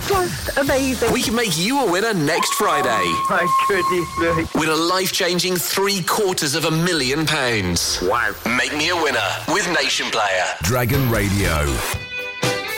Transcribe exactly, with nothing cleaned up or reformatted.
Just amazing. We can make you a winner next Friday. Oh, my goodness me. Win a life-changing three quarters of a million pounds. Wow. Make me a winner with Nation Player. Dragon Radio.